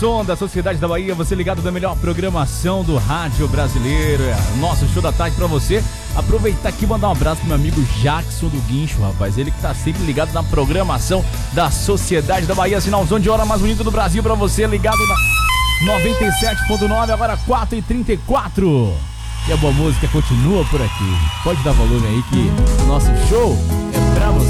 Som da Sociedade da Bahia, você ligado na melhor programação do rádio brasileiro. Nosso show da tarde pra você. Aproveitar aqui e mandar um abraço pro meu amigo Jackson do Guincho, rapaz. Ele que tá sempre ligado na programação da Sociedade da Bahia. Sinalzão de hora mais bonito do Brasil pra você, ligado na 97.9, agora 4h34. E a boa música continua por aqui. Pode dar volume aí que o nosso show é pra você.